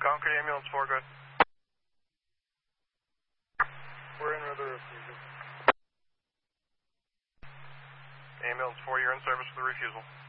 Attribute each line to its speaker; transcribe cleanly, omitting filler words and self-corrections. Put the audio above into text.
Speaker 1: Concord Ambulance 4, good.
Speaker 2: We're in with the refusal.
Speaker 1: Ambulance 4, you're in service with the refusal.